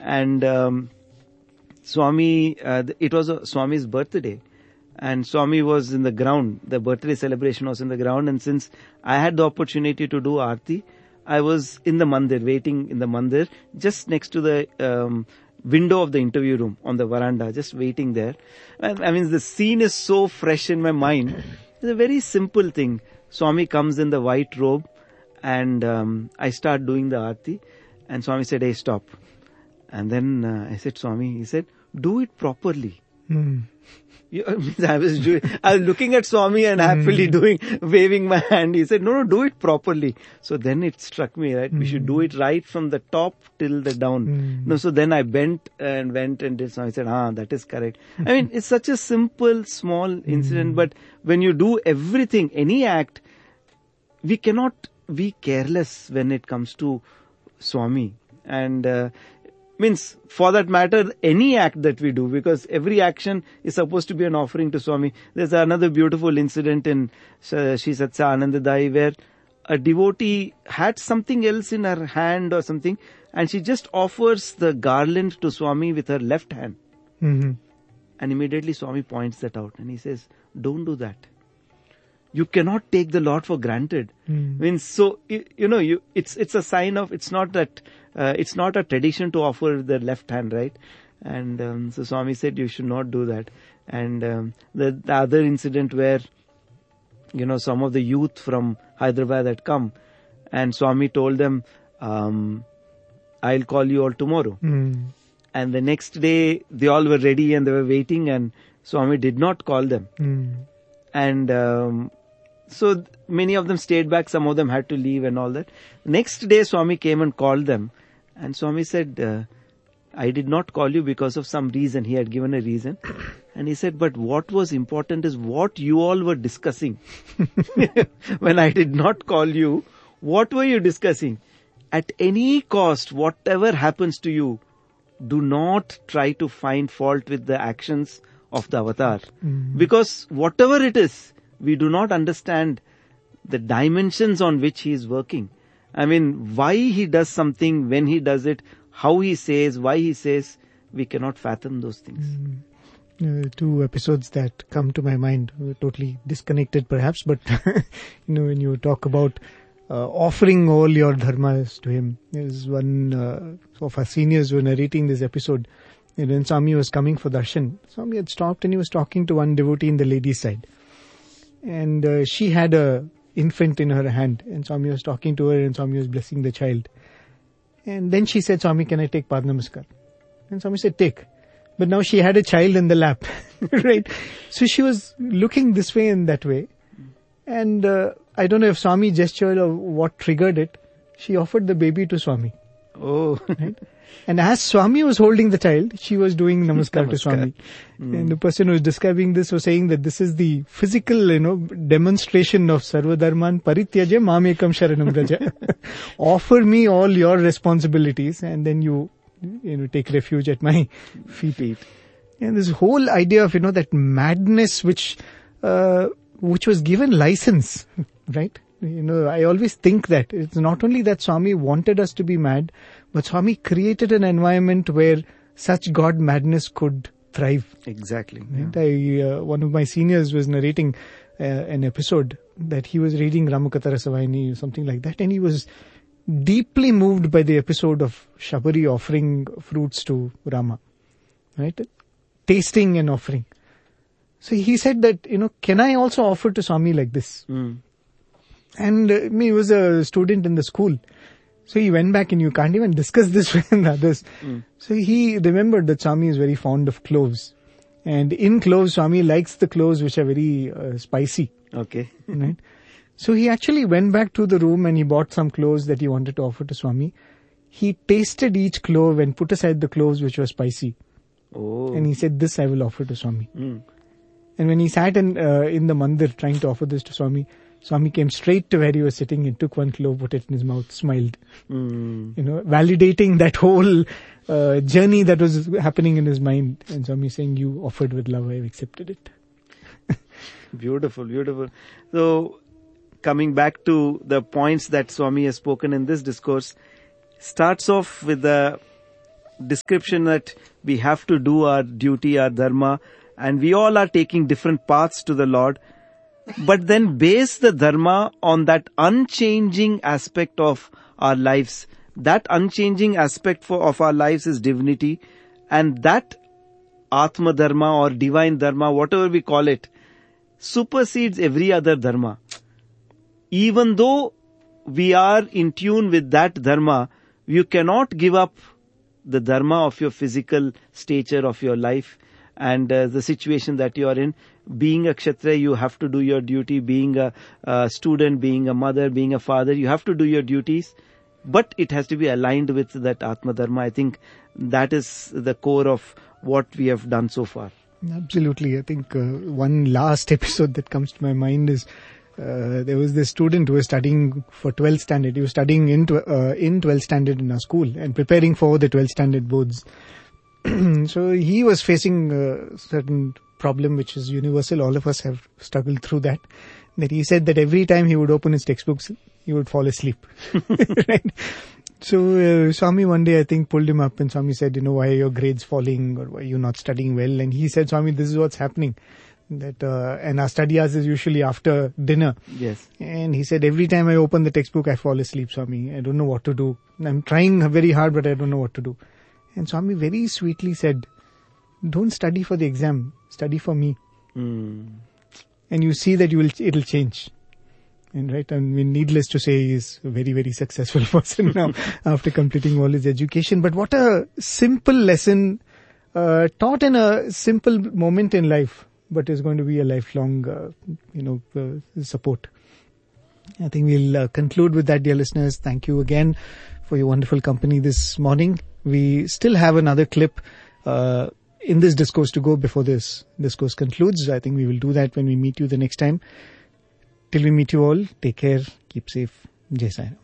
And Swami, it was Swami's birthday. And Swami was in the ground. The birthday celebration was in the ground. And since I had the opportunity to do Aarti, I was in the mandir, waiting in the mandir, just next to the window of the interview room on the veranda, just waiting there. And I mean, the scene is so fresh in my mind. It's a very simple thing. Swami comes in the white robe and I start doing the Aarti. And Swami said, "Hey, stop." And then I said, "Swami," he said, "do it properly." I was looking at Swami and happily waving my hand. He said, no, do it properly. So then it struck me, right? We should do it right from the top till the down. No, so then I bent and went and did. So I said, that is correct. I mean, it's such a simple, small incident, but when you do everything, any act, we cannot be careless when it comes to Swami. And means, for that matter, any act that we do, because every action is supposed to be an offering to Swami. There's another beautiful incident in Shri Satya Anandadai where a devotee had something else in her hand or something, and she just offers the garland to Swami with her left hand. And immediately Swami points that out and he says, "Don't do that. You cannot take the Lord for granted." Means, so, it's a sign of, it's not that, it's not a tradition to offer the left hand, right? And so Swami said you should not do that. And the other incident where, some of the youth from Hyderabad had come and Swami told them, "I'll call you all tomorrow." And the next day they all were ready and they were waiting and Swami did not call them. And so many of them stayed back, some of them had to leave and all that. Next day Swami came and called them. And Swami said, "I did not call you because of some reason." He had given a reason. And he said, "But what was important is what you all were discussing." When I did not call you, what were you discussing? At any cost, whatever happens to you, do not try to find fault with the actions of the avatar. Because whatever it is, we do not understand the dimensions on which he is working. I mean, why he does something, when he does it, how he says, why he says, we cannot fathom those things. Two episodes that come to my mind, totally disconnected perhaps, but when you talk about offering all your dharmas to him, there's one of our seniors who were narrating this episode. When Swami was coming for darshan, Swami had stopped and he was talking to one devotee in the ladies' side. And she had a infant in her hand and Swami was talking to her and Swami was blessing the child. And then she said, "Swami, can I take Pad Namaskar?" And Swami said, "Take." But now she had a child in the lap, right? So she was looking this way and that way. And I don't know if Swami gestured or what triggered it. She offered the baby to Swami. Oh. Right? And as Swami was holding the child, she was doing namaskar to Swami. And the person who was describing this was saying that this is the physical, demonstration of Sarva Dharman Parityaja Mamekam Sharanam Raja. Offer me all your responsibilities and then you take refuge at my feet. And this whole idea of, that madness which was given license, right? I always think that it's not only that Swami wanted us to be mad, but Swami created an environment where such God madness could thrive. Exactly. Right? One of my seniors was narrating an episode that he was reading Ramakatha Rasavayini or something like that, and he was deeply moved by the episode of Shabari offering fruits to Rama, right? Tasting and offering. So he said that, can I also offer to Swami like this? And he was a student in the school. So he went back and you can't even discuss this with others. So he remembered that Swami is very fond of cloves. And in cloves, Swami likes the cloves which are very spicy. Okay. Right? So he actually went back to the room and he bought some cloves that he wanted to offer to Swami. He tasted each clove and put aside the cloves which were spicy. Oh. And he said, "This I will offer to Swami." And when he sat in the mandir trying to offer this to Swami, Swami came straight to where he was sitting and took one clove, put it in his mouth, smiled. Validating that whole journey that was happening in his mind. And Swami saying, "You offered with love, I have accepted it." Beautiful, beautiful. So, coming back to the points that Swami has spoken in this discourse, starts off with the description that we have to do our duty, our dharma, and we all are taking different paths to the Lord. But then base the dharma on that unchanging aspect of our lives. That unchanging aspect of our lives is divinity, and that Atma Dharma or divine dharma, whatever we call it, supersedes every other dharma. Even though we are in tune with that dharma, you cannot give up the dharma of your physical stature of your life and the situation that you are in. Being a Kshatriya, you have to do your duty. Being a student, being a mother, being a father, you have to do your duties. But it has to be aligned with that Atma Dharma. I think that is the core of what we have done so far. Absolutely. I think one last episode that comes to my mind is there was this student who was studying for 12th standard. He was studying in 12th standard in our school and preparing for the 12th standard boards. So he was facing a certain problem which is universal. All of us have struggled through that. That he said that every time he would open his textbooks, he would fall asleep. Right? So Swami one day I think pulled him up and Swami said, why are your grades falling or why are you not studying well? And he said, Swami, this is what's happening. That and our study hours is usually after dinner. Yes. And he said, every time I open the textbook, I fall asleep, Swami. I don't know what to do. I'm trying very hard, but I don't know what to do. And Swami very sweetly said, don't study for the exam, study for me. And you see that it'll change. And right, I mean, needless to say, he's a very, very successful person now after completing all his education. But what a simple lesson, taught in a simple moment in life, but is going to be a lifelong, support. I think we'll conclude with that, dear listeners. Thank you again for your wonderful company this morning. We still have another clip in this discourse to go before this discourse concludes. I think we will do that when we meet you the next time. Till we meet you all, take care, keep safe. Jai Sai Ram.